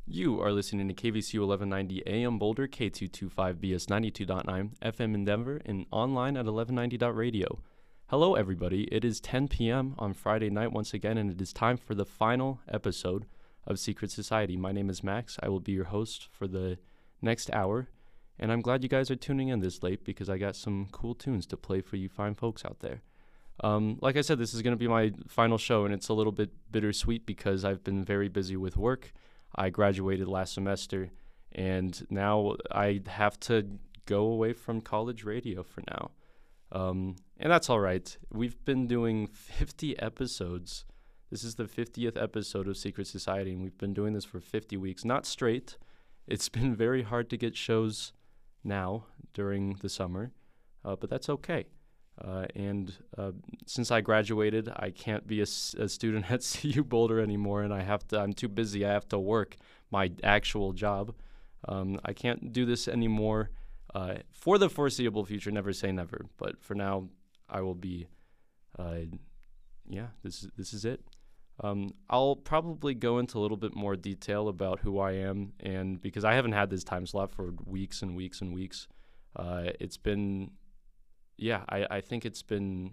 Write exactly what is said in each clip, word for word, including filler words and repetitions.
You are listening to K V C U eleven ninety A M Boulder, K two twenty-five B S ninety-two point nine, F M in Denver, and online at eleven ninety dot radio. Hello, everybody. It is ten p.m. on Friday night once again, and it is time for the final episode of Secret Society. My name is Max. I will be your host for the next hour, and I'm glad you guys are tuning in this late because I got some cool tunes to play for you fine folks out there. Um, like I said, this is going to be my final show, and it's a little bit bittersweet because I've been very busy with work. I graduated last semester, and now I have to go away from college radio for now. Um, and that's all right. We've been doing fifty episodes. This is the fiftieth episode of Secret Society, and we've been doing this for fifty weeks. Not straight. It's been very hard to get shows now during the summer, uh, but that's okay. Uh, and uh, since I graduated, I can't be a, a student at C U Boulder anymore, and I have to. I'm too busy. I have to work my actual job. Um, I can't do this anymore uh, for the foreseeable future. Never say never, but for now, I will be. Uh, yeah, this is this is it. Um, I'll probably go into a little bit more detail about who I am, and because I haven't had this time slot for weeks and weeks and weeks, uh, it's been. Yeah, I, I think it's been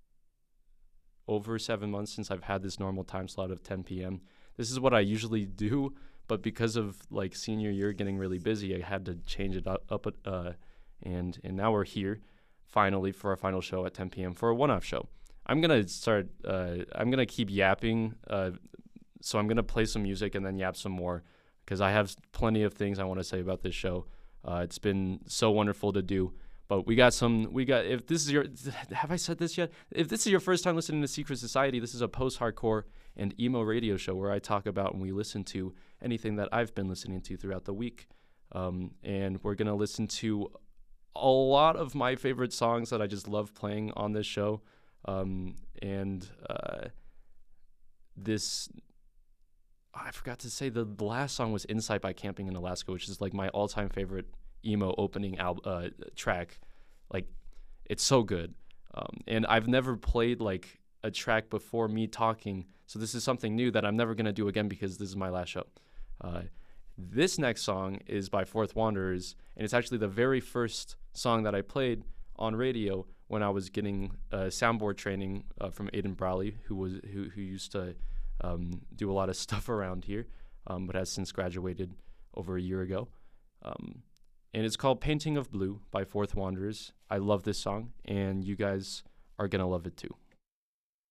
over seven months since I've had this normal time slot of ten p.m. This is what I usually do, but because of like senior year getting really busy, I had to change it up. up uh, and and now we're here finally for our final show at ten p.m. for a one-off show. I'm gonna start. Uh, I'm gonna keep yapping. Uh, so I'm gonna play some music and then yap some more because I have plenty of things I want to say about this show. Uh, it's been so wonderful to do. But we got some, we got, if this is your, have I said this yet? If this is your first time listening to Secret Society, this is a post-hardcore and emo radio show where I talk about and we listen to anything that I've been listening to throughout the week. Um, and we're going to listen to a lot of my favorite songs that I just love playing on this show. Um, and uh, this, I forgot to say, the, the last song was Insight by Camping in Alaska, which is like my all-time favorite emo opening al- uh, track. Like, it's so good. Um, and I've never played like a track before me talking, so this is something new that I'm never going to do again because this is my last show. Uh, this next song is by Fourth Wanderers, and it's actually the very first song that I played on radio when I was getting uh, soundboard training uh, from Aiden Brawley, who was who, who used to um, do a lot of stuff around here, um, but has since graduated over a year ago. Um, And it's called Painting of Blue by Fourth Wanderers. I love this song, and you guys are going to love it too.